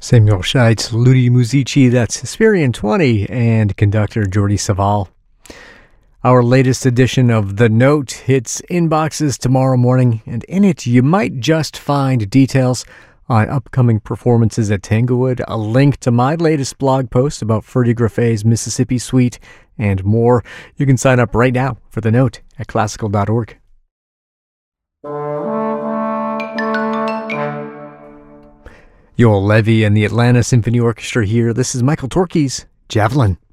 Samuel Scheitz, Ludi Musici, that's Hesperian 20, and conductor Jordi Savall. Our latest edition of The Note hits inboxes tomorrow morning, and in it you might just find details on upcoming performances at Tanglewood, a link to my latest blog post about Ferdy Greffet's Mississippi Suite, and more. You can sign up right now for The Note at classical.org. Yoel Levy and the Atlanta Symphony Orchestra here. This is Michael Torke's Javelin.